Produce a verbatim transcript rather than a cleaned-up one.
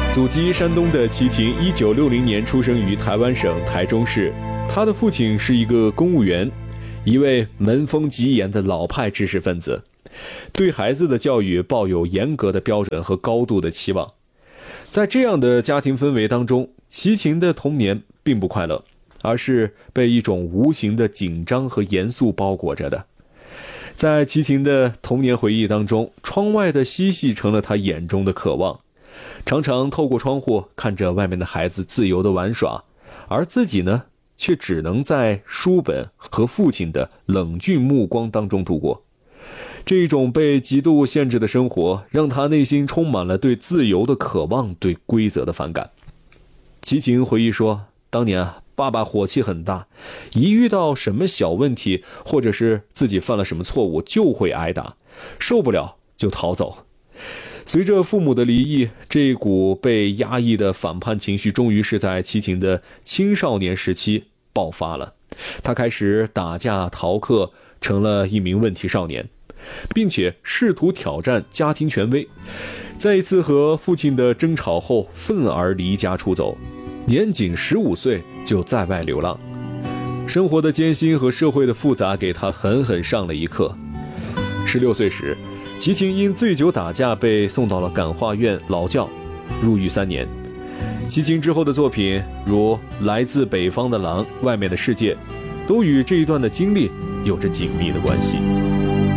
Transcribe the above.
祖籍山东的齐秦，一九六零年出生于台湾省台中市。他的父亲是一个公务员，一位门风极严的老派知识分子，对孩子的教育抱有严格的标准和高度的期望。在这样的家庭氛围当中，齐秦的童年并不快乐，而是被一种无形的紧张和严肃包裹着的。在齐秦的童年回忆当中，窗外的嬉戏成了他眼中的渴望，常常透过窗户看着外面的孩子自由的玩耍，而自己呢，却只能在书本和父亲的冷峻目光当中度过。这种被极度限制的生活，让他内心充满了对自由的渴望，对规则的反感。齐秦回忆说，当年啊，爸爸火气很大，一遇到什么小问题，或者是自己犯了什么错误，就会挨打，受不了就逃走。随着父母的离异，这一股被压抑的反叛情绪终于是在齐秦的青少年时期爆发了。他开始打架逃课，成了一名问题少年，并且试图挑战家庭权威。在一次和父亲的争吵后，愤而离家出走，年仅十五岁就在外流浪。生活的艰辛和社会的复杂给他狠狠上了一课。十六岁时，齐秦因醉酒打架被送到了感化院劳教，入狱三年。齐秦之后的作品如《来自北方的狼》《外面的世界》，都与这一段的经历有着紧密的关系。